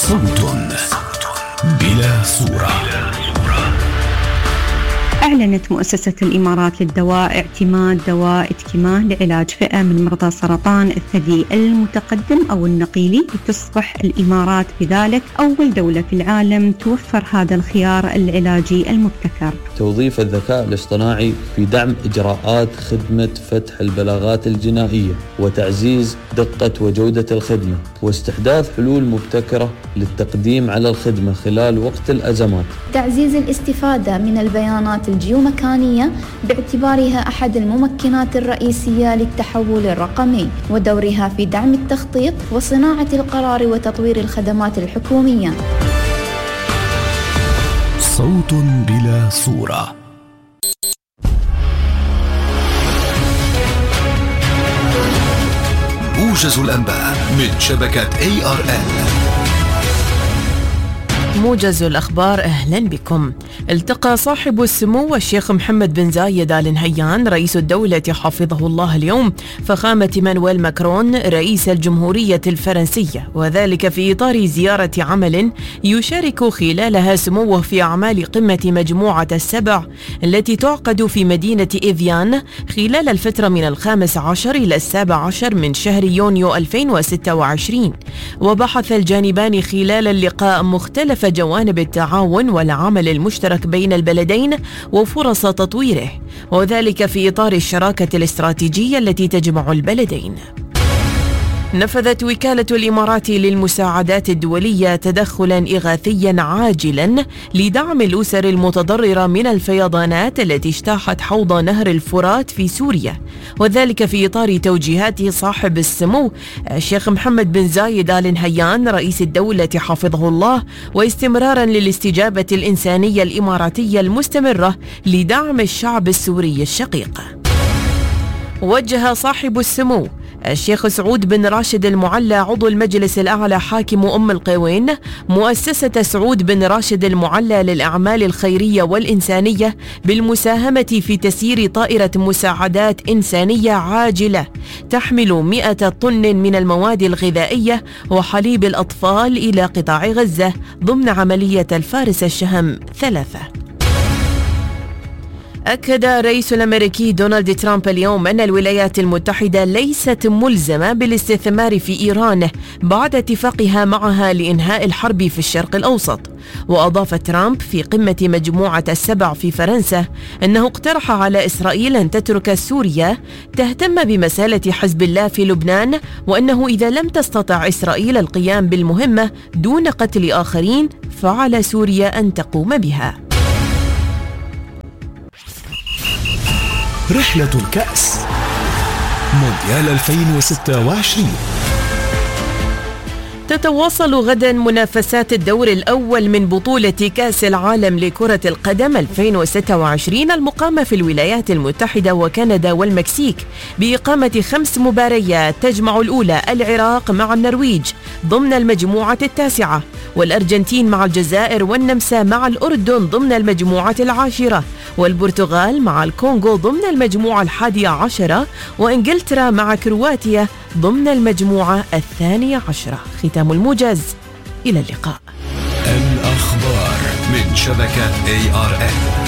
صوت بلا صورة. أعلنت مؤسسة الإمارات للدواء اعتماد دواء إتكيمان لعلاج فئة من مرضى سرطان الثدي المتقدم أو النقيلي، لتصبح الإمارات بذلك أول دولة في العالم توفر هذا الخيار العلاجي المبتكر. توظيف الذكاء الاصطناعي في دعم إجراءات خدمة فتح البلاغات الجنائية وتعزيز دقة وجودة الخدمة، واستحداث حلول مبتكرة للتقديم على الخدمة خلال وقت الأزمات. تعزيز الاستفادة من البيانات الجيومكانية باعتبارها أحد الممكنات الرئيسية للتحول الرقمي، ودورها في دعم التخطيط وصناعة القرار وتطوير الخدمات الحكومية. صوت بلا صورة. موجز الأنباء من شبكة ARN. موجز الأخبار، أهلا بكم. التقى صاحب السمو الشيخ محمد بن زايد آل نهيان رئيس الدولة حفظه الله اليوم فخامة مانويل ماكرون رئيس الجمهورية الفرنسية، وذلك في إطار زيارة عمل يشارك خلالها سموه في أعمال قمة مجموعة السبع التي تعقد في مدينة إيفيان خلال الفترة من 15 إلى 17 من شهر يونيو 2026. وبحث الجانبان خلال اللقاء مختلف جوانب التعاون والعمل المشترك بين البلدين وفرص تطويره، وذلك في إطار الشراكة الاستراتيجية التي تجمع البلدين. نفذت وكالة الإمارات للمساعدات الدولية تدخلاً إغاثياً عاجلاً لدعم الأسر المتضررة من الفيضانات التي اجتاحت حوض نهر الفرات في سوريا، وذلك في إطار توجيهات صاحب السمو الشيخ محمد بن زايد آل نهيان رئيس الدولة حفظه الله، واستمراراً للاستجابة الإنسانية الإماراتية المستمرة لدعم الشعب السوري الشقيق. وجه صاحب السمو الشيخ سعود بن راشد المعلى عضو المجلس الأعلى حاكم أم القوين مؤسسة سعود بن راشد المعلى للأعمال الخيرية والإنسانية بالمساهمة في تسيير طائرة مساعدات إنسانية عاجلة تحمل 100 طن من المواد الغذائية وحليب الأطفال إلى قطاع غزة ضمن عملية الفارس الشهم 3. أكد الرئيس الأمريكي دونالد ترامب اليوم أن الولايات المتحدة ليست ملزمة بالاستثمار في إيران بعد اتفاقها معها لإنهاء الحرب في الشرق الأوسط. وأضاف ترامب في قمة مجموعة السبع في فرنسا أنه اقترح على إسرائيل أن تترك سوريا تهتم بمسألة حزب الله في لبنان، وأنه إذا لم تستطع إسرائيل القيام بالمهمة دون قتل آخرين فعلى سوريا أن تقوم بها. رحلة الكأس مونديال 2026. تتواصل غدا منافسات الدور الأول من بطولة كأس العالم لكرة القدم 2026 المقامة في الولايات المتحدة وكندا والمكسيك بإقامة 5 مباريات تجمع الأولى العراق مع النرويج ضمن المجموعة 9، والأرجنتين مع الجزائر والنمسا مع الأردن ضمن المجموعة 10، والبرتغال مع الكونغو ضمن المجموعة 11، وإنجلترا مع كرواتيا ضمن المجموعة 12. ختام الموجز، إلى اللقاء. الأخبار من شبكة ARN.